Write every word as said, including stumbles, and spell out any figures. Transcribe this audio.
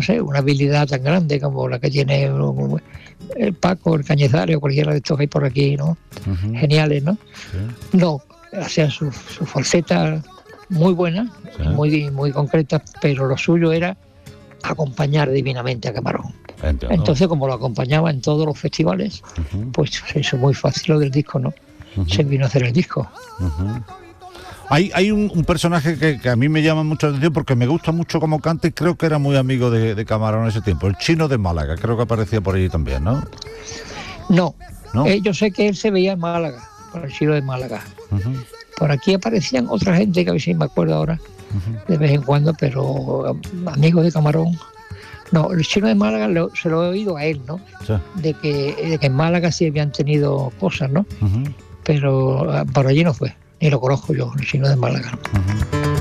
no sé, una habilidad tan grande como la que tiene el Paco, el Cañizares o cualquiera de estos que hay por aquí, ¿no? Uh-huh. Geniales, ¿no? Sí. No, hacían sus su falsetas muy buenas, sí. muy, muy concretas, pero lo suyo era acompañar divinamente a Camarón. Entiendo. Entonces, como lo acompañaba en todos los festivales, uh-huh. pues se hizo muy fácil lo del disco, ¿no? Uh-huh. Se vino a hacer el disco. Uh-huh. Hay, hay un, un personaje que, que a mí me llama mucho la atención porque me gusta mucho cómo canta y creo que era muy amigo de, de Camarón en ese tiempo, el Chino de Málaga, creo que aparecía por ahí también, ¿no? No, ¿No? Eh, yo sé que él se veía en Málaga, por el Chino de Málaga. Uh-huh. Por aquí aparecían otra gente que a ver si me acuerdo ahora, uh-huh. de vez en cuando, pero amigos de Camarón. No, el Chino de Málaga lo, se lo he oído a él, ¿no? Sí. De, que, de que en Málaga sí habían tenido cosas, ¿no? Uh-huh. Pero por allí no fue. Ni lo conozco yo, el Chino de Málaga. Uh-huh.